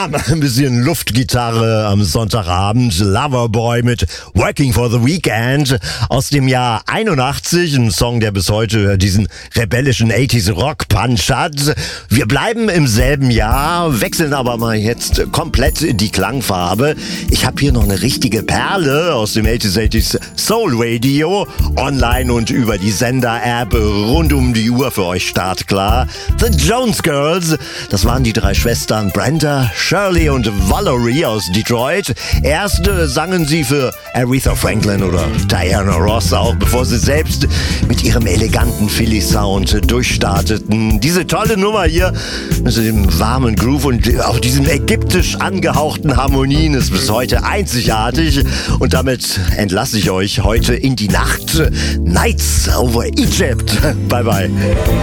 mal ein bisschen Luftgitarre am Sonntagabend. Loverboy mit Working for the Weekend aus dem Jahr 81. Ein Song, der bis heute diesen rebellischen 80s Rock-Punch hat. Wir bleiben im selben Jahr, wechseln aber mal jetzt komplett die Klangfarbe. Ich habe hier noch eine richtige Perle aus dem 80s Soul Radio. Online und über die Sender-App rund um die Uhr für euch startklar. The Jones Girls, das waren die drei Schwestern Brenda, Shirley und Valerie aus Detroit. Erst sangen sie für Aretha Franklin oder Diana Ross auch, bevor sie selbst mit ihrem eleganten Philly-Sound durchstarteten. Diese tolle Nummer hier mit dem warmen Groove und auch diesen ägyptisch angehauchten Harmonien ist bis heute einzigartig. Und damit entlasse ich euch heute in die Nacht. Nights over Egypt. Bye bye.